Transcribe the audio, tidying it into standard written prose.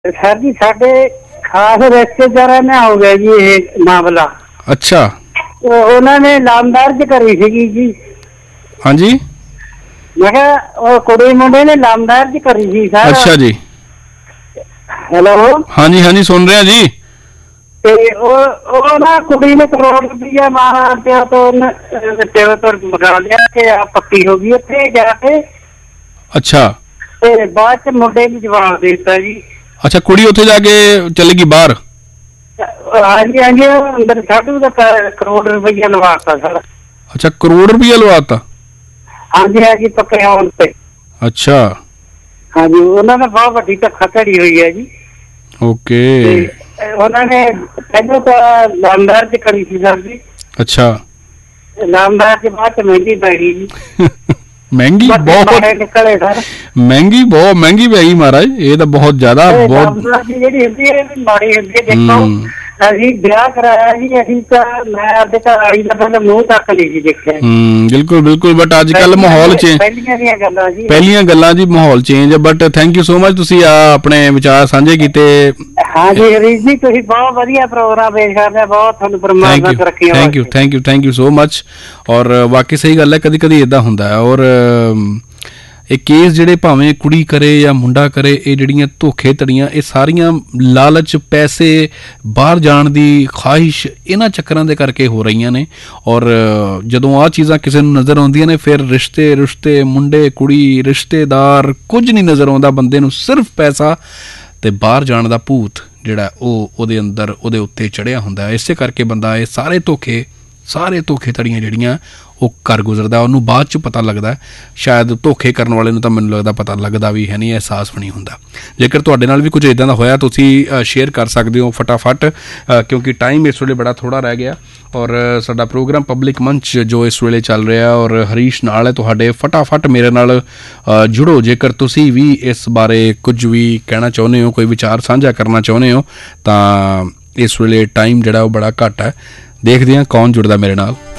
Sir जी साढ़े खास रिश्तेदार ने हो गया जी ये मामला। अच्छा तो उन्होंने लामदार करी सी जी। हाँ जी मैं क्या कुड़ी मुंडे ने लामदार करी सी सर। अच्छा जी हेलो हाँ जी सुन रहे हैं जी। ते ਉਹ ਨਾ ਕੁੜੀ ਨੇ ਕਰੋੜ ਰੁਪਇਆ ਮਾਰ ਪਿਆ ਤੋਂ ਪਿਓ ਤੋਂ ਮਗਾ ਲਿਆ ਕਿ ਆ ਪੱਕੀ ਹੋ ਗਈ ਉੱਥੇ ਜਾ ਕੇ। ਅੱਛਾ ਤੇ ਬਾਅਦ ਚ ਮੁੰਡੇ ਨੂੰ ਜਵਾਬ ਦੇ ਦਿੱਤਾ ਜੀ। ਅੱਛਾ ਕੁੜੀ ਉੱਥੇ ਜਾ ਕੇ ਚਲੇ ਗਈ ਬਾਹਰ। ਹਾਂਜੀ ਹਾਂਜੀ ਅੰਦਰ ਸਾਡੂ ਦਾ ਕਰੋੜ ਰੁਪਇਆ ਲਵਾਤਾ ਸਰ। ਅੱਛਾ ਕਰੋੜ ਰੁਪਇਆ ਲਵਾਤਾ। ਹਾਂਜੀ ਹਾਂਜੀ ਪੱਕੇ ਹੋਣ ਤੇ। ਅੱਛਾ ਹਾਂਜੀ ਉਹਨਾਂ ਨੇ ਬਹੁਤ ਵੱਡੀ ਧੱਕਾ ਧੜੀ ਹੋਈ ਹੈ ਜੀ। ਓਕੇ ਉਹਨਾਂ ਨੇ ਪਹਿਲਾਂ ਤਾਂ ਲਾਮਦਾਰ ਚ ਕਰੀ ਸੀ ਸਰ ਜੀ। ਅੱਛਾ ਲਾਮਦਾਰ ਚ ਬਾਅਦ ਚ ਮਹਿੰਗੀ ਪੈ ਗਈ ਜੀ। ਮਹਿੰਗੀ ਬਹੁਤ ਨਿਕਲੇ ਸਰ। ਮਹਿੰਗੀ ਬਹੁਤ ਮਹਿੰਗੀ ਪੈ ਗਈ ਮਹਾਰਾਜ ਇਹ ਤਾਂ ਬਹੁਤ ਜ਼ਿਆਦਾ ਬਹੁਤ ਜਿਹੜੀ ਹੁੰਦੀ ਹੈ ਮਾੜੀ ਹੁੰਦੀ ਹੈ। ਦੇਖੋ ਅਸੀਂ ਵਿਆਹ ਕਰਾਇਆ ਜੀ ਅਸੀਂ ਤਾਂ ਮੈਂ ਆਪਦੇ ਘਰ ਵਾਲੀ ਦਾ ਪਹਿਲਾਂ ਮੂੰਹ ਤੱਕ ਨਹੀਂ ਸੀ ਦੇਖਿਆ। ਬਿਲਕੁਲ ਬਿਲਕੁਲ ਬਟ ਅੱਜ ਕੱਲ ਮਾਹੌਲ ਪਹਿਲੀਆਂ ਗੱਲਾਂ ਜੀ ਮਾਹੌਲ ਚੇਂਜ ਹੈ। But thank you so much ਤੁਸੀਂ ਆਪਣੇ ਵਿਚਾਰ ਸਾਂਝੇ ਕੀਤੇ। हाँ जी हरीश जी तुसीं बहुत वधिया प्रोग्राम पेश कर रहे बहुत तुहानूं परमात्मा तरक्की थैंक यू सो मच। और वाकई सही गल है कदी कदी इदां हुंदा है। और ਇਹ ਕੇਸ ਜਿਹੜੇ ਭਾਵੇਂ ਕੁੜੀ ਕਰੇ ਜਾਂ ਮੁੰਡਾ ਕਰੇ ਇਹ ਜਿਹੜੀਆਂ ਧੋਖੇ ਧੜੀਆਂ ਇਹ ਸਾਰੀਆਂ ਲਾਲਚ ਪੈਸੇ ਬਾਹਰ ਜਾਣ ਦੀ ਖਾਹਿਸ਼ ਇਹਨਾਂ ਚੱਕਰਾਂ ਦੇ ਕਰਕੇ ਹੋ ਰਹੀਆਂ ਨੇ। ਔਰ ਜਦੋਂ ਆਹ ਚੀਜ਼ਾਂ ਕਿਸੇ ਨੂੰ ਨਜ਼ਰ ਆਉਂਦੀਆਂ ਨੇ ਫਿਰ ਰਿਸ਼ਤੇ ਮੁੰਡੇ ਕੁੜੀ ਰਿਸ਼ਤੇਦਾਰ ਕੁਝ ਨਹੀਂ ਨਜ਼ਰ ਆਉਂਦਾ ਬੰਦੇ ਨੂੰ ਸਿਰਫ ਪੈਸਾ ਤੇ ਬਾਹਰ ਜਾਣ ਦਾ ਭੂਤ ਜਿਹੜਾ ਉਹਦੇ ਅੰਦਰ ਉਹਦੇ ਉੱਤੇ ਚੜਿਆ ਹੁੰਦਾ। ਇਸੇ ਕਰਕੇ ਬੰਦਾ ਇਹ ਸਾਰੇ ਧੋਖੇ ਧੜੀਆਂ ਜਿਹੜੀਆਂ ਉਹ ਕਰ ਗੁਜ਼ਰਦਾ ਉਹਨੂੰ ਬਾਅਦ 'ਚ ਪਤਾ ਲੱਗਦਾ। ਸ਼ਾਇਦ ਧੋਖੇ ਕਰਨ ਵਾਲੇ ਨੂੰ ਤਾਂ ਮੈਨੂੰ ਲੱਗਦਾ ਪਤਾ ਲੱਗਦਾ ਵੀ ਹੈ ਨਹੀਂ ਅਹਿਸਾਸ ਵੀ ਨਹੀਂ ਹੁੰਦਾ। ਜੇਕਰ ਤੁਹਾਡੇ ਨਾਲ ਵੀ ਕੁਝ ਇੱਦਾਂ ਦਾ ਹੋਇਆ ਤੁਸੀਂ ਸ਼ੇਅਰ ਕਰ ਸਕਦੇ ਹੋ ਫਟਾਫਟ ਕਿਉਂਕਿ ਟਾਈਮ ਇਸ ਵੇਲੇ ਬੜਾ ਥੋੜ੍ਹਾ ਰਹਿ ਗਿਆ। ਔਰ ਸਾਡਾ ਪ੍ਰੋਗਰਾਮ ਪਬਲਿਕ ਮੰਚ ਜੋ ਇਸ ਵੇਲੇ ਚੱਲ ਰਿਹਾ ਔਰ ਹਰੀਸ਼ ਨਾਲ ਹੈ ਤੁਹਾਡੇ ਫਟਾਫਟ ਮੇਰੇ ਨਾਲ ਜੁੜੋ। ਜੇਕਰ ਤੁਸੀਂ ਵੀ ਇਸ ਬਾਰੇ ਕੁਝ ਵੀ ਕਹਿਣਾ ਚਾਹੁੰਦੇ ਹੋ ਕੋਈ ਵਿਚਾਰ ਸਾਂਝਾ ਕਰਨਾ ਚਾਹੁੰਦੇ ਹੋ ਤਾਂ ਇਸ ਵੇਲੇ ਟਾਈਮ ਜਿਹੜਾ ਉਹ ਬੜਾ ਘੱਟ ਹੈ। ਦੇਖਦੇ ਹਾਂ ਕੌਣ ਜੁੜਦਾ ਮੇਰੇ ਨਾਲ।